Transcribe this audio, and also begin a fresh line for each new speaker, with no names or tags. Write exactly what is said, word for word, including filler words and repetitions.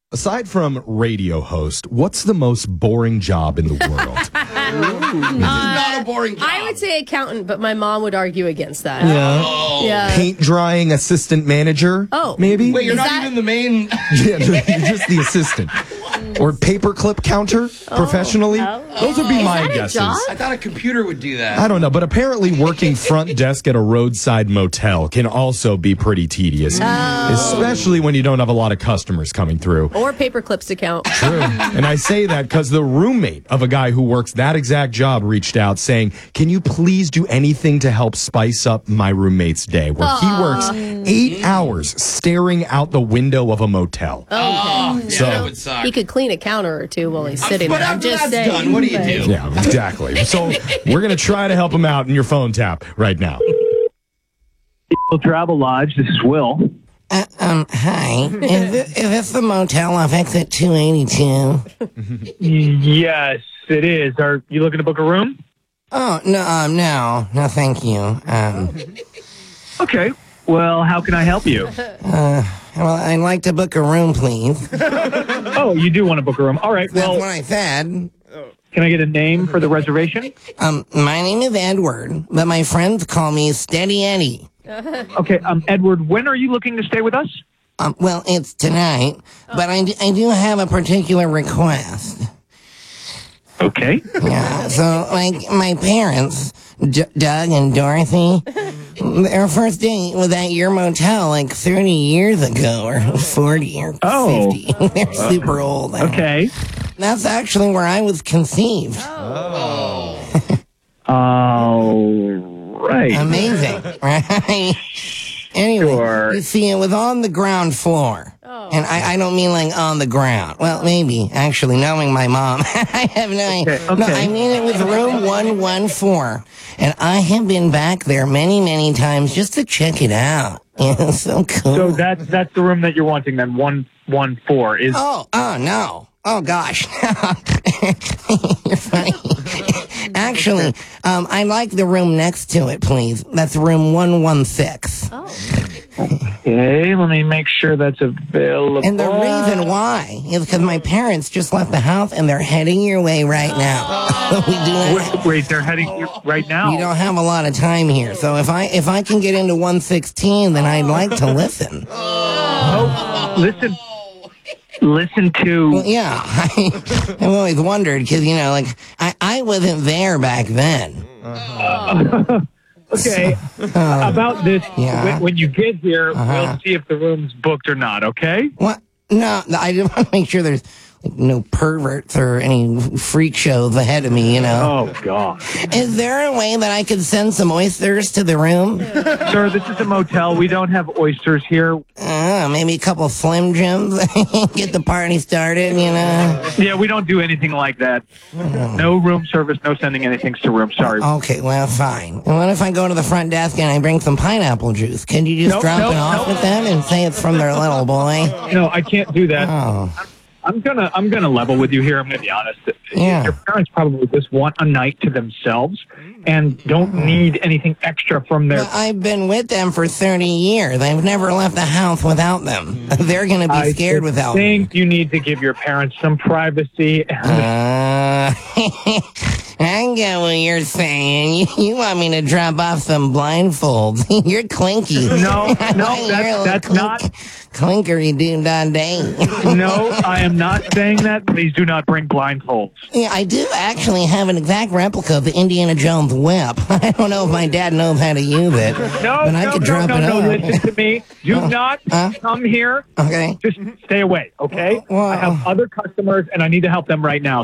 Aside from radio host, what's the most boring job in the world?
Ooh, this is not a boring job.
I would say accountant, but my mom would argue against that.
Yeah.
Oh.
Yeah.
Paint drying assistant manager?
Oh.
Maybe?
Wait, you're
Is
not
that-
even the main...
Yeah, you're just the assistant. Or paperclip counter professionally?
Oh.
Those would be
Is
my
that a
guesses.
job?
I thought a computer would do that.
I don't know, but apparently working front desk at a roadside motel can also be pretty tedious, especially when you don't have a lot of customers coming through.
Or paper clips to count.
True. And I say that because the roommate of a guy who works that exact job reached out saying, can you please do anything to help spice up my roommate's day? Where he works eight hours staring out the window of a motel.
Oh, yeah,
So-
that would suck.
He could clean a counter or two while he's sitting
but
there. I'm
after
just
that's
saying.
done, what do you
but-
do?
Yeah, exactly. So we're going to try to help him out in your phone tap right now.
Travel Lodge. This is Will.
Uh, um, hi. Is this, is this the motel off exit two eighty-two?
Yes, it is. Are you looking to book a room?
Oh, no, um, no. No, thank you. Um,
Okay. Well, how can I help you?
uh, well, I'd like to book a room, please.
Oh, you do want to book a room. All right.
That's
Well,
what I said.
can I get a name for the reservation?
Um, my name is Edward, but my friends call me Steady Eddie.
Okay. Um, Edward, when are you looking to stay with us?
Um, well, it's tonight, but I, d- I do have a particular request.
Okay.
Yeah, so, like, my parents, D- Doug and Dorothy, their first date was at your motel like thirty years ago, or forty, or
Oh.
fifty. They're super old.
Okay.
That's actually where I was conceived.
All right.
Amazing, right? Anyway,
Sure.
you see, it was on the ground floor. And I, I don't mean like on the ground. Well, maybe, actually, knowing my mom. I have no idea.
Okay,
No,
okay.
I mean it was room one one four. And I have been back there many, many times just to check it out. Yeah, so cool.
So that's that's the room that you're wanting then. One one four is.
Oh, oh, no. Oh, gosh. You're funny. Actually, um, I like the room next to it, please. That's room one one six.
Okay. Let me make sure that's available.
And the reason why is because my parents just left the house and they're heading your way right now. we do not,
Wait, wait, they're heading here right now.
we don't have a lot of time here. So if I if I can get into one sixteen, then I'd like to listen.
Oh, listen. Listen to.
Well, yeah, I, I've always wondered because, you know, like, I, I wasn't there back then.
Okay, about this,
Yeah.
when, when you get here,
Uh-huh.
we'll see if the room's booked or not, okay?
What? No, no, I just want to make sure there's like, no perverts or any freak shows ahead of me, you know.
Oh, God.
Is there a way that I could send some oysters to the room?
Sir, this is a motel. We don't have oysters here.
Uh, maybe a couple Slim Jims? Get the party started, you know?
Yeah, we don't do anything like that. No room service, no sending anything to room. Sorry.
Okay, well, fine. And what if I go to the front desk and I bring some pineapple juice? Can you just
Nope,
drop
nope,
it off
nope.
with them and say it's from their little boy?
No, I can't do that.
Oh,
I'm gonna, I'm gonna level with you here. I'm gonna be honest.
Yeah.
Your parents probably just want a night to themselves and don't need anything extra from their.
well, I've been with them for thirty years. I've never left the house without them. They're going to be
I
scared without me.
think you need to give your parents some privacy.
Uh, I get what you're saying. You, you want me to drop off some blindfolds. You're clinky.
No, no,
You're a
that's,
little
that's
clink-
not.
Clinkery doo da day.
No, I am not saying that. Please do not bring blindfolds.
Yeah, I do actually have an exact replica of the Indiana Jones whip. I don't know if my dad knows how to use it.
No,
but I
no,
could
no,
drop
no,
it
no.
off.
Listen to me. Do not
Huh?
come here.
Okay.
Just stay away, okay?
Well-
I have other customers, and I need to help them right now.